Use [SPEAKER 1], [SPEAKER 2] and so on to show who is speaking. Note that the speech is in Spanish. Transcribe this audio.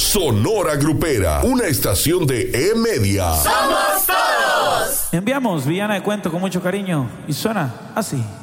[SPEAKER 1] Sonora Grupera, una estación de E-Media.
[SPEAKER 2] ¡Somos todos!
[SPEAKER 3] Enviamos Villana de Cuento con mucho cariño y suena así.